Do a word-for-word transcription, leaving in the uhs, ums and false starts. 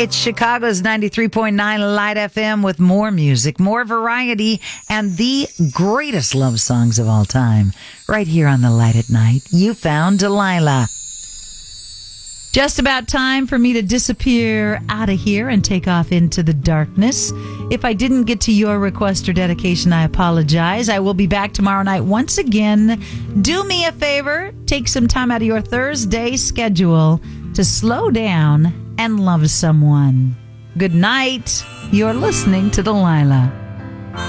It's Chicago's ninety-three point nine Light F M with more music, more variety, and the greatest love songs of all time. Right here on the Light at Night, you found Delilah. Just about time for me to disappear out of here and take off into the darkness. If I didn't get to your request or dedication, I apologize. I will be back tomorrow night once again. Do me a favor, take some time out of your Thursday schedule to slow down and love someone. Good night. You're listening to Delilah.